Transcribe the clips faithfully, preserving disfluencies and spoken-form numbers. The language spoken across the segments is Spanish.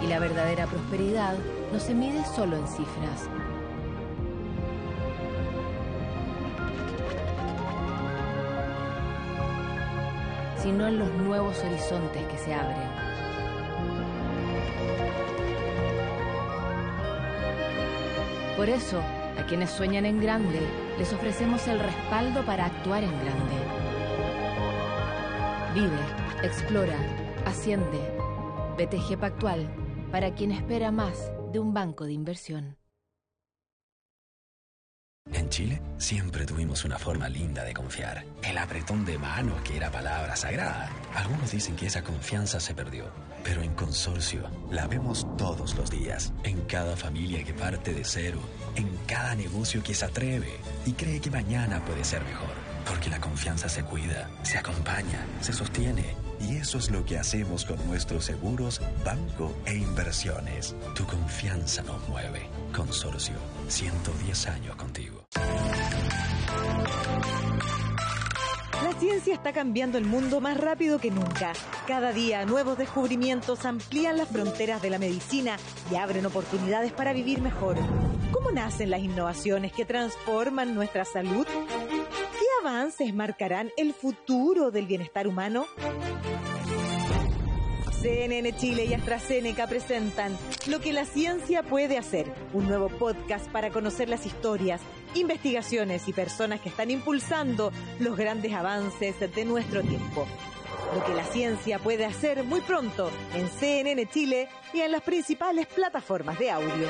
Y la verdadera prosperidad no se mide solo en cifras. Sino en los nuevos horizontes que se abren. Por eso, a quienes sueñan en grande, les ofrecemos el respaldo para actuar en grande. Vive, explora, asciende. B T G Pactual, para quien espera más de un banco de inversión. En Chile siempre tuvimos una forma linda de confiar. El apretón de manos, que era palabra sagrada. Algunos dicen que esa confianza se perdió. Pero en Consorcio la vemos todos los días. En cada familia que parte de cero. En cada negocio que se atreve y cree que mañana puede ser mejor. Porque la confianza se cuida, se acompaña, se sostiene. Y eso es lo que hacemos con nuestros seguros, banco e inversiones. Tu confianza nos mueve. Consorcio, ciento diez años contigo. La ciencia está cambiando el mundo más rápido que nunca. Cada día nuevos descubrimientos amplían las fronteras de la medicina y abren oportunidades para vivir mejor. ¿Cómo nacen las innovaciones que transforman nuestra salud? ¿Qué avances marcarán el futuro del bienestar humano? C N N Chile y AstraZeneca presentan Lo que la ciencia puede hacer, un nuevo podcast para conocer las historias, investigaciones y personas que están impulsando los grandes avances de nuestro tiempo. Lo que la ciencia puede hacer muy pronto en C N N Chile y en las principales plataformas de audio.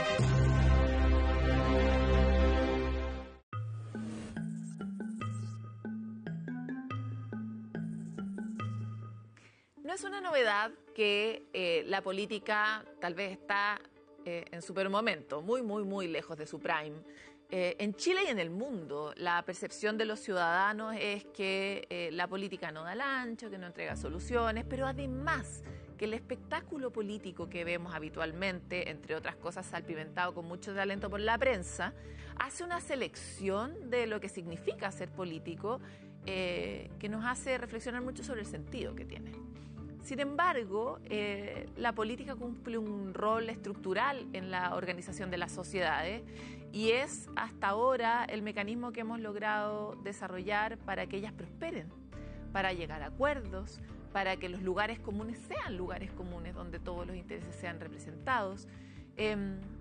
No es una novedad que eh, la política tal vez está eh, en su peor momento, muy, muy, muy lejos de su prime. Eh, en Chile y en el mundo, la percepción de los ciudadanos es que eh, la política no da el ancho, que no entrega soluciones, pero además que el espectáculo político que vemos habitualmente, entre otras cosas salpimentado con mucho talento por la prensa, hace una selección de lo que significa ser político eh, que nos hace reflexionar mucho sobre el sentido que tiene. Sin embargo, eh, la política cumple un rol estructural en la organización de las sociedades y es hasta ahora el mecanismo que hemos logrado desarrollar para que ellas prosperen, para llegar a acuerdos, para que los lugares comunes sean lugares comunes donde todos los intereses sean representados. Eh,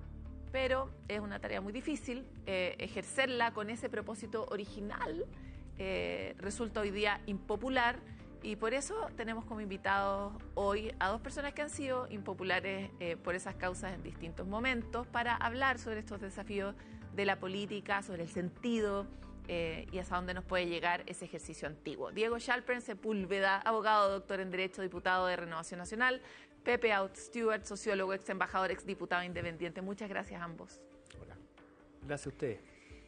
pero es una tarea muy difícil. Eh, ejercerla con ese propósito original eh, resulta hoy día impopular. Y por eso tenemos como invitados hoy a dos personas que han sido impopulares eh, por esas causas en distintos momentos para hablar sobre estos desafíos de la política, sobre el sentido eh, y hasta dónde nos puede llegar ese ejercicio antiguo. Diego Chalpern Sepúlveda, abogado, doctor en Derecho, diputado de Renovación Nacional. Pepe Out Stewart, sociólogo, ex embajador, ex diputado independiente. Muchas gracias a ambos. Hola. Gracias a ustedes.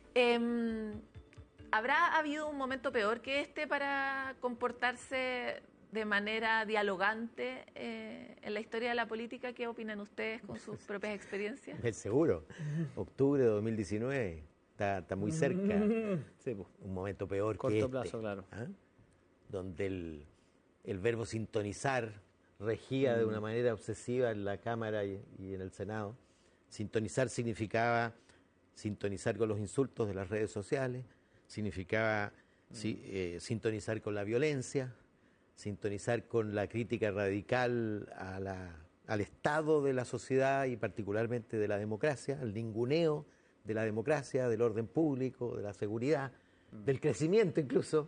Eh, ¿Habrá habido un momento peor que este para comportarse de manera dialogante eh, en la historia de la política? ¿Qué opinan ustedes con sus propias experiencias? Seguro. Octubre de dos mil diecinueve está, está muy cerca. Sí, pues. Un momento peor Corto que este. plazo, claro. ¿Ah? Donde el, el verbo sintonizar regía mm. de una manera obsesiva en la Cámara y, y en el Senado. Sintonizar significaba sintonizar con los insultos de las redes sociales, significaba sí, eh, sintonizar con la violencia, sintonizar con la crítica radical a la, al estado de la sociedad y particularmente de la democracia, al ninguneo de la democracia, del orden público, de la seguridad, mm. del crecimiento incluso.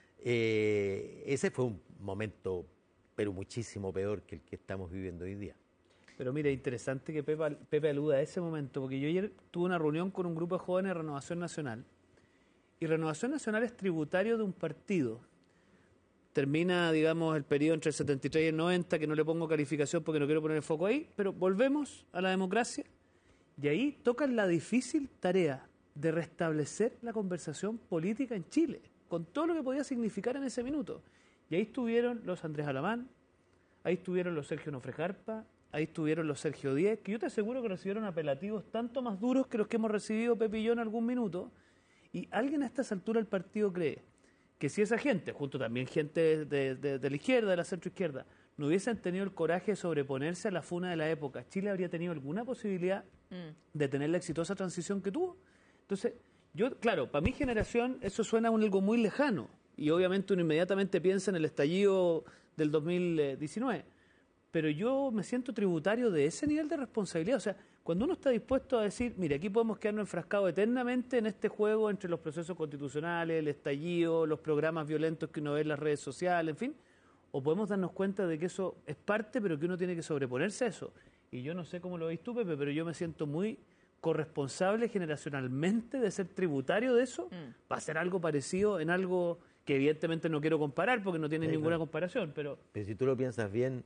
Eh, ese fue un momento, pero muchísimo peor que el que estamos viviendo hoy día. Pero mire, interesante que Pepe, Pepe aluda a ese momento, porque yo ayer tuve una reunión con un grupo de jóvenes de Renovación Nacional, y Renovación Nacional es tributario de un partido. Termina, digamos, el periodo entre el setenta y tres y el noventa, que no le pongo calificación porque no quiero poner el foco ahí, pero volvemos a la democracia y ahí tocan la difícil tarea de restablecer la conversación política en Chile, con todo lo que podía significar en ese minuto. Y ahí estuvieron los Andrés Alamán, ahí estuvieron los Sergio Nofrejarpa, ahí estuvieron los Sergio Díez, que yo te aseguro que recibieron apelativos tanto más duros que los que hemos recibido Pepe y yo en algún minuto. Y alguien a estas alturas del partido cree que si esa gente, junto también gente de, de, de la izquierda, de la centroizquierda, no hubiesen tenido el coraje de sobreponerse a la funa de la época, ¿Chile habría tenido alguna posibilidad mm. de tener la exitosa transición que tuvo? Entonces, yo, claro, para mi generación eso suena a un algo muy lejano, y obviamente uno inmediatamente piensa en el estallido del dos mil diecinueve, pero yo me siento tributario de ese nivel de responsabilidad. O sea, cuando uno está dispuesto a decir, mire, aquí podemos quedarnos enfrascados eternamente en este juego entre los procesos constitucionales, el estallido, los programas violentos que uno ve en las redes sociales, en fin, o podemos darnos cuenta de que eso es parte, pero que uno tiene que sobreponerse a eso. Y yo no sé cómo lo veis tú, Pepe, pero yo me siento muy corresponsable generacionalmente de ser tributario de eso, mm. para hacer algo parecido en algo que evidentemente no quiero comparar porque no tiene sí, ninguna claro. comparación. Pero... pero si tú lo piensas bien,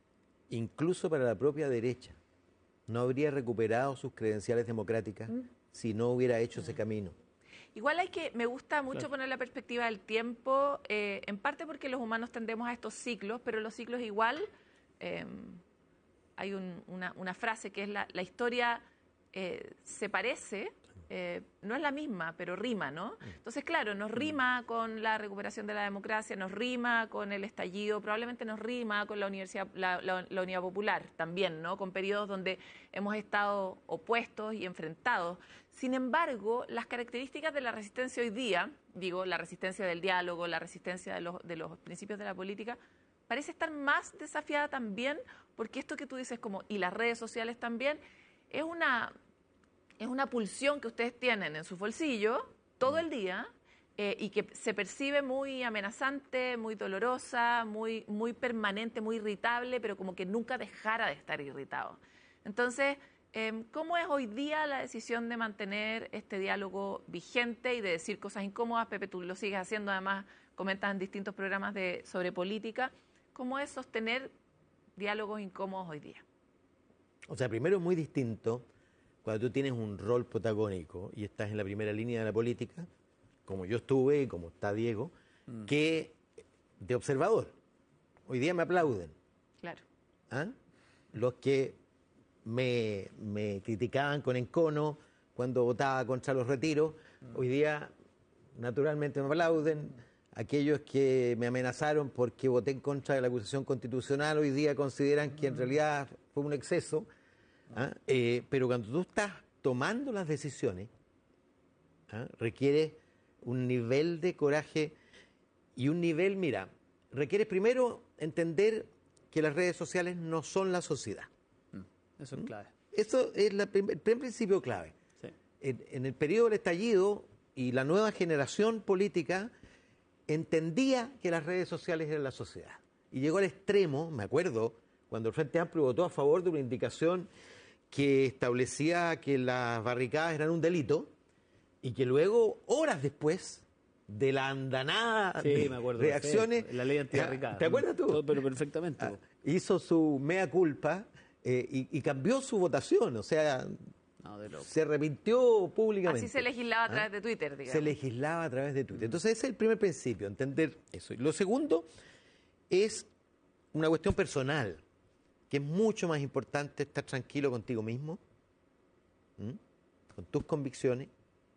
incluso para la propia derecha, no habría recuperado sus credenciales democráticas ¿Mm? si no hubiera hecho ¿Mm? ese camino. Igual hay que, me gusta mucho claro. poner la perspectiva del tiempo, eh, en parte porque los humanos tendemos a estos ciclos, pero los ciclos igual, eh, hay un, una, una frase que es la, la historia eh, se parece, eh, no es la misma, pero rima, ¿no? Entonces, claro, nos rima con la recuperación de la democracia, nos rima con el estallido, probablemente nos rima con la universidad, la, la, la Unidad Popular también, ¿no? Con periodos donde hemos estado opuestos y enfrentados. Sin embargo, las características de la resistencia hoy día, digo, la resistencia del diálogo, la resistencia de los, de los principios de la política, parece estar más desafiada también, porque esto que tú dices, como, y las redes sociales también, es una... es una pulsión que ustedes tienen en su bolsillo todo el día eh, y que se percibe muy amenazante, muy dolorosa, muy, muy permanente, muy irritable, pero como que nunca dejara de estar irritado. Entonces, eh, ¿cómo es hoy día la decisión de mantener este diálogo vigente y de decir cosas incómodas? Pepe, tú lo sigues haciendo, además comentas en distintos programas de, sobre política. ¿Cómo es sostener diálogos incómodos hoy día? O sea, primero es muy distinto cuando tú tienes un rol protagónico y estás en la primera línea de la política, como yo estuve y como está Diego, mm. que de observador. Hoy día me aplauden. Claro. ¿Ah? Los que me, me criticaban con encono cuando votaba contra los retiros, mm. hoy día naturalmente me aplauden. Aquellos que me amenazaron porque voté en contra de la acusación constitucional, hoy día consideran que en realidad fue un exceso. ¿Ah? Eh, pero cuando tú estás tomando las decisiones, ¿ah? requiere un nivel de coraje y un nivel, mira, requiere primero entender que las redes sociales no son la sociedad. Eso es ¿Mm? clave. Eso es la prim- el primer principio clave. Sí. En, en el periodo del estallido y la nueva generación política entendía que las redes sociales eran la sociedad. Y llegó al extremo, me acuerdo, cuando el Frente Amplio votó a favor de una indicación que establecía que las barricadas eran un delito y que luego, horas después de la andanada sí, de me acuerdo, reacciones... perfecto. La ley antibarricada. ¿Te acuerdas tú? Todo, pero perfectamente. Ah, hizo su mea culpa eh, y, y cambió su votación, o sea, no, de se arrepintió públicamente. Así se legislaba a través ¿Ah? de Twitter, digamos. Se legislaba a través de Twitter. Entonces ese es el primer principio, entender eso. Y lo segundo es una cuestión personal, que es mucho más importante estar tranquilo contigo mismo, ¿m? con tus convicciones,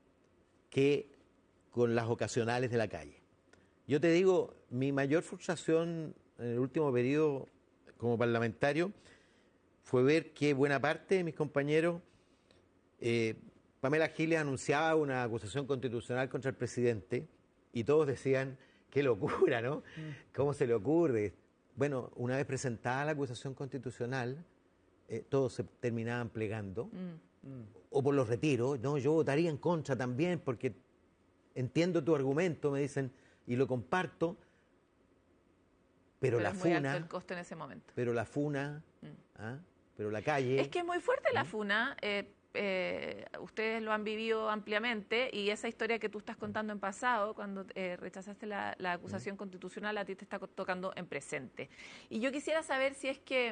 que con las ocasionales de la calle. Yo te digo, mi mayor frustración en el último periodo como parlamentario fue ver que buena parte de mis compañeros, eh, Pamela Giles anunciaba una acusación constitucional contra el presidente y todos decían, qué locura, ¿no? ¿Cómo se le ocurre? Bueno, una vez presentada la acusación constitucional, eh, todos se terminaban plegando, mm. Mm. o por los retiros. No, yo votaría en contra también, porque entiendo tu argumento, me dicen, y lo comparto, pero, pero la es funa... muy alto el costo en ese momento. Pero la funa, mm. ¿ah? pero la calle... Es que es muy fuerte la funa, eh, eh, ustedes lo han vivido ampliamente, y esa historia que tú estás contando en pasado, cuando eh, rechazaste la, la acusación mm. constitucional, a ti te está tocando en presente. Y yo quisiera saber si es que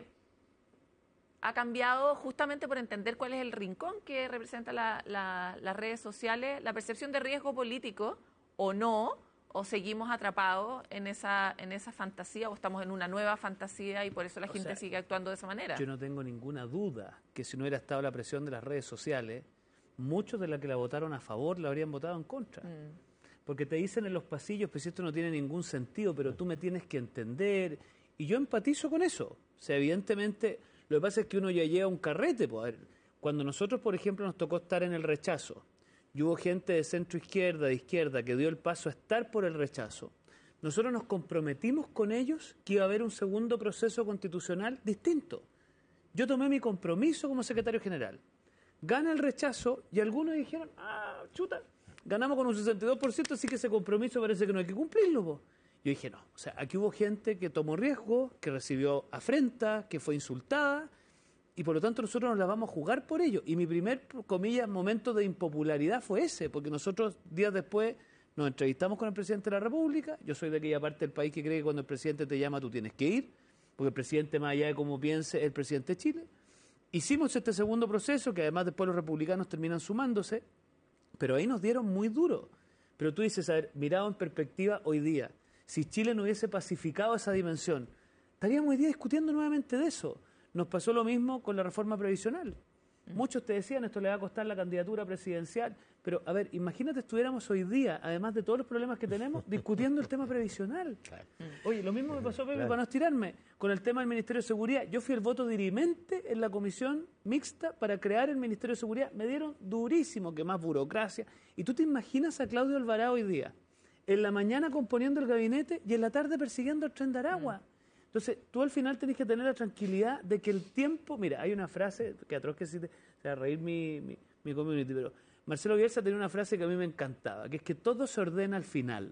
ha cambiado, justamente por entender cuál es el rincón que representa la, la, las redes sociales, la percepción de riesgo político, o no, o seguimos atrapados en esa, en esa fantasía, o estamos en una nueva fantasía y por eso la o gente sea, sigue actuando de esa manera. Yo no tengo ninguna duda que si no hubiera estado la presión de las redes sociales, muchos de los que la votaron a favor la habrían votado en contra. Mm. Porque te dicen en los pasillos, pues esto no tiene ningún sentido, pero tú me tienes que entender, Y yo empatizo con eso. O sea, evidentemente, lo que pasa es que uno ya lleva un carrete. Pues, a ver, cuando nosotros, por ejemplo, nos tocó estar en el rechazo, y hubo gente de centro izquierda, de izquierda, que dio el paso a estar por el rechazo, nosotros nos comprometimos con ellos que iba a haber un segundo proceso constitucional distinto. Yo tomé mi compromiso como secretario general. Gana el rechazo y algunos dijeron, ah, chuta, ganamos con un sesenta y dos por ciento, así que ese compromiso parece que no hay que cumplirlo. Po. Yo dije, no, o sea, aquí hubo gente que tomó riesgo, que recibió afrenta, que fue insultada, y por lo tanto nosotros nos la vamos a jugar por ello. Y mi primer, comillas, momento de impopularidad fue ese, porque nosotros días después nos entrevistamos con el presidente de la República. Yo soy de aquella parte del país que cree que cuando el presidente te llama tú tienes que ir, porque el presidente, más allá de cómo piense, es el presidente de Chile. Hicimos este segundo proceso, que además después los republicanos terminan sumándose, pero ahí nos dieron muy duro. Pero tú dices, a ver, mirado en perspectiva hoy día, si Chile no hubiese pacificado esa dimensión, estaríamos hoy día discutiendo nuevamente de eso. Nos pasó lo mismo con la reforma previsional. Muchos te decían, esto le va a costar la candidatura presidencial, pero a ver, imagínate estuviéramos hoy día, además de todos los problemas que tenemos, discutiendo el tema previsional. Oye, lo mismo me pasó, Pepe, claro, para no estirarme, con el tema del Ministerio de Seguridad. Yo fui el voto dirimente en la comisión mixta para crear el Ministerio de Seguridad. Me dieron durísimo, que más burocracia. Y tú te imaginas a Claudio Alvarado hoy día, en la mañana componiendo el gabinete y en la tarde persiguiendo el tren de Aragua. Mm. Entonces, tú al final tenés que tener la tranquilidad de que el tiempo... Mira, hay una frase, que atroz que sí te... Se va a reír mi, mi, mi community, pero Marcelo Bielsa tenía una frase que a mí me encantaba, que es que todo se ordena al final.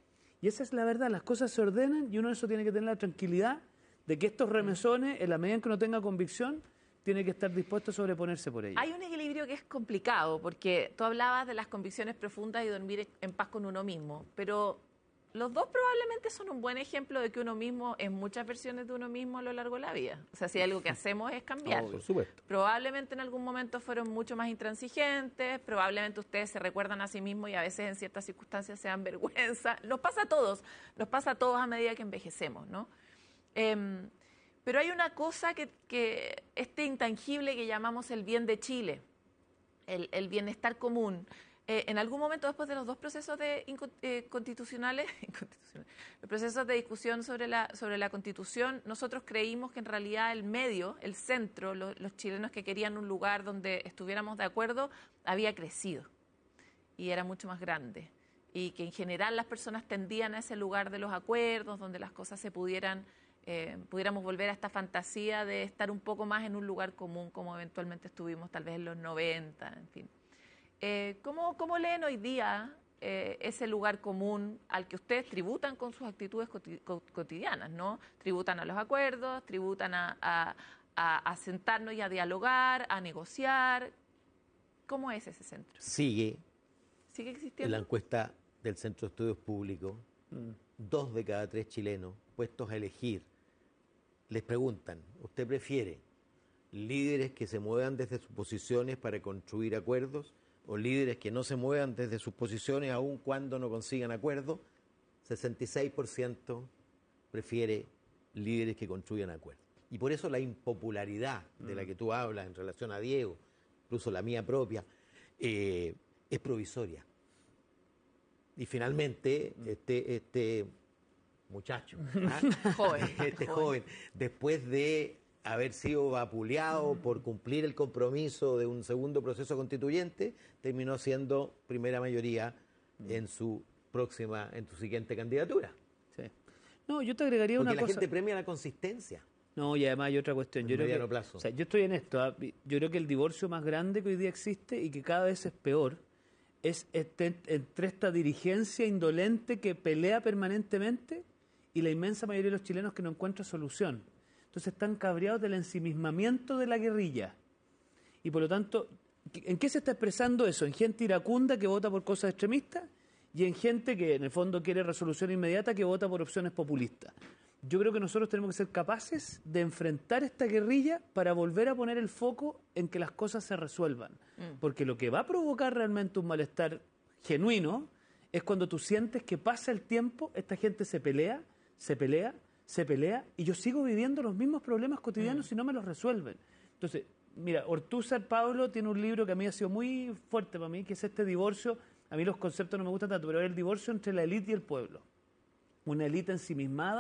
Y esa es la verdad, las cosas se ordenan y uno de eso tiene que tener la tranquilidad de que estos remesones, en la medida en que uno tenga convicción, tiene que estar dispuesto a sobreponerse por ello. Hay un equilibrio que es complicado, porque tú hablabas de las convicciones profundas y dormir en paz con uno mismo, pero los dos probablemente son un buen ejemplo de que uno mismo es muchas versiones de uno mismo a lo largo de la vida. O sea, si algo que hacemos es cambiar. Oh, por supuesto. Probablemente en algún momento fueron mucho más intransigentes, probablemente ustedes se recuerdan a sí mismos y a veces en ciertas circunstancias se dan vergüenza. Nos pasa a todos, nos pasa a todos a medida que envejecemos, ¿no? Eh, pero hay una cosa que, que este intangible que llamamos el bien de Chile, el, el bienestar común. Eh, en algún momento después de los dos procesos de, eh, constitucionales, los procesos de discusión sobre la, sobre la Constitución, nosotros creímos que en realidad el medio, el centro, lo, los chilenos que querían un lugar donde estuviéramos de acuerdo, había crecido y era mucho más grande. Y que en general las personas tendían a ese lugar de los acuerdos, donde las cosas se pudieran, eh, pudiéramos volver a esta fantasía de estar un poco más en un lugar común, como eventualmente estuvimos tal vez en los noventa, en fin. Eh, ¿cómo, ¿Cómo leen hoy día eh, ese lugar común al que ustedes tributan con sus actitudes cotidianas, ¿no? Tributan a los acuerdos, tributan a, a, a, a sentarnos y a dialogar, a negociar. ¿Cómo es ese centro? Sigue. ¿Sigue existiendo? En la encuesta del Centro de Estudios Públicos, mm. dos de cada tres chilenos puestos a elegir les preguntan, ¿usted prefiere líderes que se muevan desde sus posiciones para construir acuerdos o líderes que no se muevan desde sus posiciones aun cuando no consigan acuerdos? sesenta y seis por ciento prefiere líderes que construyan acuerdos. Y por eso la impopularidad de la que tú hablas en relación a Diego, incluso la mía propia, eh, es provisoria. Y finalmente, este, este muchacho, ¿ah? joven, este joven, joven, después de haber sido vapuleado por cumplir el compromiso de un segundo proceso constituyente, terminó siendo primera mayoría en su próxima, en su siguiente candidatura. Sí. No, yo te agregaría Porque una la cosa. La gente premia la consistencia. No, y además hay otra cuestión. Yo, mediano creo que, plazo. O sea, yo estoy en esto. ¿eh? Yo creo que el divorcio más grande que hoy día existe y que cada vez es peor es este, entre esta dirigencia indolente que pelea permanentemente y la inmensa mayoría de los chilenos que no encuentra solución. Entonces están cabreados del ensimismamiento de la guerrilla. Y por lo tanto, ¿en qué se está expresando eso? En gente iracunda que vota por cosas extremistas y en gente que en el fondo quiere resolución inmediata que vota por opciones populistas. Yo creo que nosotros tenemos que ser capaces de enfrentar esta guerrilla para volver a poner el foco en que las cosas se resuelvan. Mm. Porque lo que va a provocar realmente un malestar genuino es cuando tú sientes que pasa el tiempo, esta gente se pelea, se pelea, se pelea y yo sigo viviendo los mismos problemas cotidianos mm. si no me los resuelven. Entonces, mira, Ortúzar Pablo tiene un libro que a mí ha sido muy fuerte para mí, que es este divorcio. A mí los conceptos no me gustan tanto, pero es el divorcio entre la élite y el pueblo. Una élite ensimismada